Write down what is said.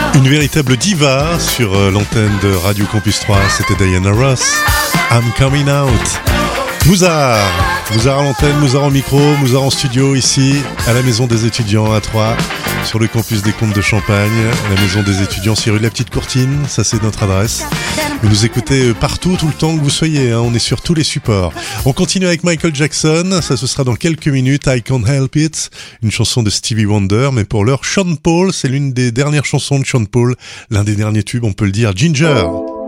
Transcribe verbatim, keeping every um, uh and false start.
Une véritable diva sur l'antenne de Radio Campus trois, c'était Diana Ross. I'm coming out. Mouzard, Mouzard à l'antenne, Mouzard en micro, Mouzard en studio ici, à la maison des étudiants à Troyes, sur le campus des Comtes de Champagne, à la maison des étudiants, c'est rue de la Petite Courtine, ça c'est notre adresse. Vous nous écoutez partout, tout le temps que vous soyez, hein, on est sur tous les supports. On continue avec Michael Jackson, ça ce sera dans quelques minutes, I Can't Help It, une chanson de Stevie Wonder, mais pour l'heure, Sean Paul, c'est l'une des dernières chansons de Sean Paul, l'un des derniers tubes, on peut le dire, Ginger.